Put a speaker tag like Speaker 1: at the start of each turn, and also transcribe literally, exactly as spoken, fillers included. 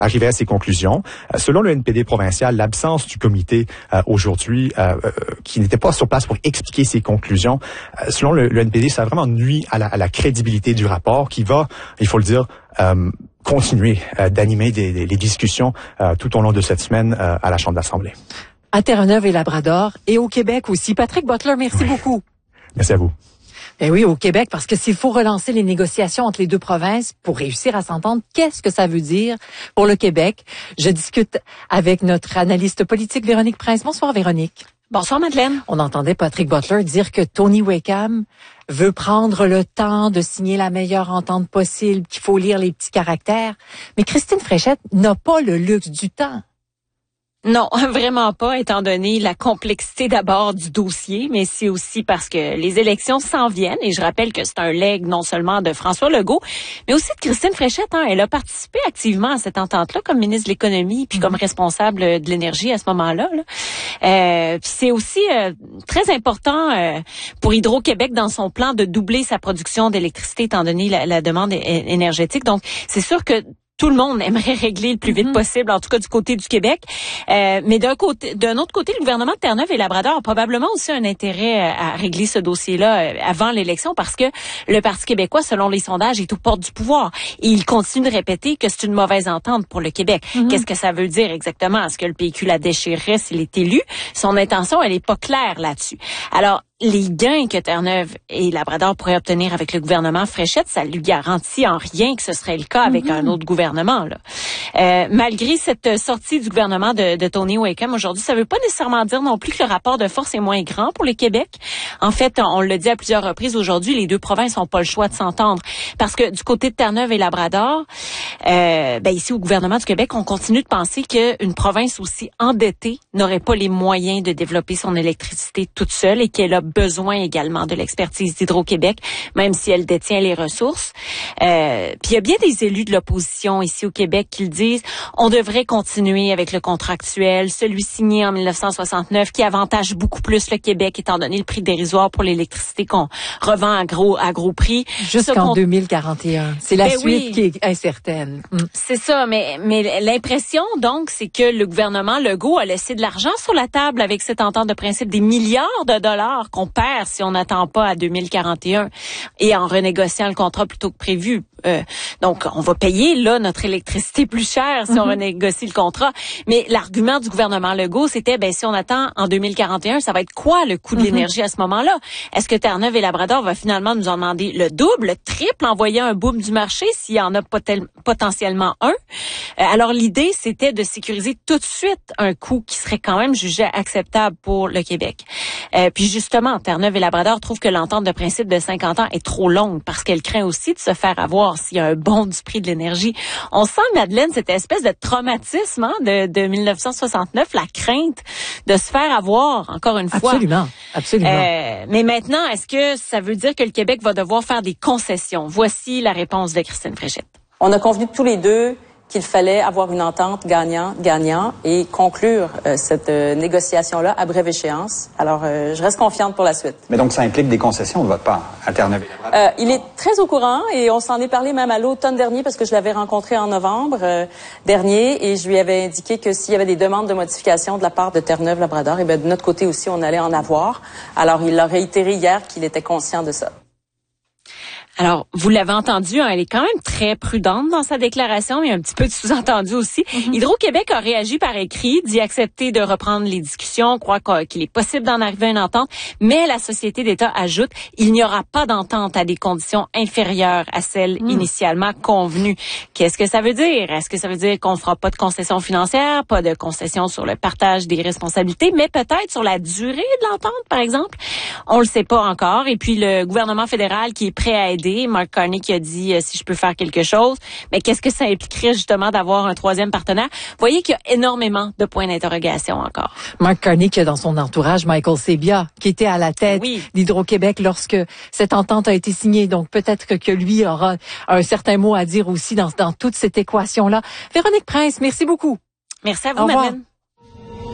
Speaker 1: arriver à ces conclusions. Euh, selon le N P D provincial, l'absence du comité euh, aujourd'hui, euh, euh, qui n'était pas sur place pour expliquer ses conclusions, euh, selon le, le N P D, ça a vraiment nuit à la, à la crédibilité du rapport qui va, il faut le dire, euh, continuer euh, d'animer des, des, les discussions euh, tout au long de cette semaine euh, à la Chambre d'Assemblée.
Speaker 2: À Terre-Neuve et Labrador et au Québec aussi. Patrick Butler, merci oui. beaucoup.
Speaker 1: Merci à vous.
Speaker 2: Ben oui, au Québec, parce que s'il faut relancer les négociations entre les deux provinces pour réussir à s'entendre, qu'est-ce que ça veut dire pour le Québec? Je discute avec notre analyste politique Véronique Prince. Bonsoir Véronique.
Speaker 3: Bonsoir Madeleine.
Speaker 2: On entendait Patrick Butler dire que Tony Wakeham veut prendre le temps de signer la meilleure entente possible, qu'il faut lire les petits caractères. Mais Christine Fréchette n'a pas le luxe du temps.
Speaker 3: Non, vraiment pas, étant donné la complexité d'abord du dossier, mais c'est aussi parce que les élections s'en viennent. Et je rappelle que c'est un legs non seulement de François Legault, mais aussi de Christine Fréchette. Hein. Elle a participé activement à cette entente-là comme ministre de l'Économie, puis mmh. comme responsable de l'énergie à ce moment-là. Là. Euh, puis c'est aussi euh, très important euh, pour Hydro-Québec dans son plan de doubler sa production d'électricité, étant donné la, la demande énergétique. Donc, c'est sûr que tout le monde aimerait régler le plus vite mm-hmm. possible, en tout cas du côté du Québec. Euh, mais d'un côté, d'un autre côté, le gouvernement de Terre-Neuve et Labrador a probablement aussi un intérêt à régler ce dossier-là avant l'élection parce que le Parti québécois, selon les sondages, est aux portes du pouvoir. Et il continue de répéter que c'est une mauvaise entente pour le Québec. Mm-hmm. Qu'est-ce que ça veut dire exactement? Est-ce que le P Q la déchirerait s'il est élu? Son intention, elle est pas claire là-dessus. Alors, les gains que Terre-Neuve et Labrador pourraient obtenir avec le gouvernement Fréchette, ça lui garantit en rien que ce serait le cas avec mm-hmm. un autre gouvernement. Là. Euh, malgré cette sortie du gouvernement de, de Tony Wakeham aujourd'hui, ça ne veut pas nécessairement dire non plus que le rapport de force est moins grand pour le Québec. En fait, on le dit à plusieurs reprises aujourd'hui, les deux provinces n'ont pas le choix de s'entendre. Parce que du côté de Terre-Neuve et Labrador, euh, ben ici au gouvernement du Québec, on continue de penser qu'une province aussi endettée n'aurait pas les moyens de développer son électricité toute seule et qu'elle a besoin également de l'expertise d'Hydro-Québec, même si elle détient les ressources. Euh, puis il y a bien des élus de l'opposition ici au Québec qui le disent, on devrait continuer avec le contrat actuel, celui signé en dix-neuf cent soixante-neuf, qui avantage beaucoup plus le Québec, étant donné le prix dérisoire pour l'électricité qu'on revend à gros, à gros prix.
Speaker 2: Jusqu'en con... deux mille quarante et un. C'est la ben suite oui. qui est incertaine. Mm.
Speaker 3: C'est ça, mais, mais l'impression, donc, c'est que le gouvernement Legault a laissé de l'argent sur la table avec cette entente de principe, des milliards de dollars qu'on perd si on n'attend pas à deux mille quarante et un et en renégociant le contrat plutôt que prévu. Euh, donc, on va payer là notre électricité plus cher si mm-hmm. on renégocie le contrat. Mais l'argument du gouvernement Legault, c'était ben si on attend en deux mille quarante et un, ça va être quoi le coût de mm-hmm. l'énergie à ce moment-là? Est-ce que Terre-Neuve et Labrador va finalement nous en demander le double, le triple, envoyer un boom du marché s'il y en a potel- potentiellement un? Euh, alors, l'idée, c'était de sécuriser tout de suite un coût qui serait quand même jugé acceptable pour le Québec. Euh, puis justement, Terre-Neuve et Labrador trouvent que l'entente de principe de cinquante ans est trop longue parce qu'elle craint aussi de se faire avoir s'il y a un bond du prix de l'énergie. On sent, Madeleine, cette espèce de traumatisme hein, de, de dix-neuf cent soixante-neuf, la crainte de se faire avoir, encore une fois.
Speaker 2: Absolument, absolument.
Speaker 3: Euh, mais maintenant, est-ce que ça veut dire que le Québec va devoir faire des concessions? Voici la réponse de Christine Fréchette.
Speaker 4: On a convenu tous les deux qu'il fallait avoir une entente gagnant-gagnant et conclure euh, cette euh, négociation-là à brève échéance. Alors, euh, je reste confiante pour la suite.
Speaker 5: Mais donc, ça implique des concessions de votre part à Terre-Neuve et Labrador?
Speaker 4: Euh, il est très au courant et on s'en est parlé même à l'automne dernier parce que je l'avais rencontré en novembre euh, dernier et je lui avais indiqué que s'il y avait des demandes de modification de la part de Terre-Neuve-Labrador, et bien de notre côté aussi, on allait en avoir. Alors, il a réitéré hier qu'il était conscient de ça.
Speaker 3: Alors, vous l'avez entendu, hein, elle est quand même très prudente dans sa déclaration, mais un petit peu de sous-entendu aussi. Mm-hmm. Hydro-Québec a réagi par écrit, dit accepter de reprendre les discussions, croit qu'il est possible d'en arriver à une entente, mais la Société d'État ajoute, il n'y aura pas d'entente à des conditions inférieures à celles mm. initialement convenues. Qu'est-ce que ça veut dire? Est-ce que ça veut dire qu'on ne fera pas de concessions financières, pas de concessions sur le partage des responsabilités, mais peut-être sur la durée de l'entente, par exemple? On le sait pas encore. Et puis, le gouvernement fédéral qui est prêt à aider, Mark Carney qui a dit euh, si je peux faire quelque chose, mais qu'est-ce que ça impliquerait justement d'avoir un troisième partenaire? Vous voyez qu'il y a énormément de points d'interrogation encore.
Speaker 2: Mark Carney qui a dans son entourage Michael Sabia, qui était à la tête oui. d'Hydro-Québec lorsque cette entente a été signée. Donc peut-être que, que lui aura un certain mot à dire aussi dans, dans toute cette équation-là. Véronique Prince, merci beaucoup.
Speaker 3: Merci à vous, Madeleine.